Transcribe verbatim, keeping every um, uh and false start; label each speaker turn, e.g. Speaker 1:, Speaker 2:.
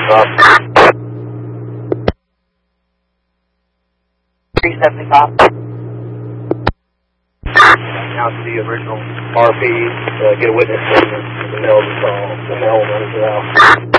Speaker 1: off. three seventy-five. Now to the original R P, uh, get a witness statement. The mail, the mail, the mail,